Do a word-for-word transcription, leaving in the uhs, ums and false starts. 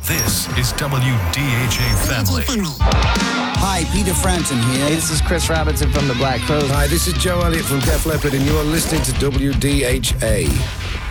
This is W D H A Family. Hi, Peter Frampton here. Hey, this is Chris Robinson from the Black Crowes. Hi, this is Joe Elliott from Def Leppard, and you're listening to W D H A.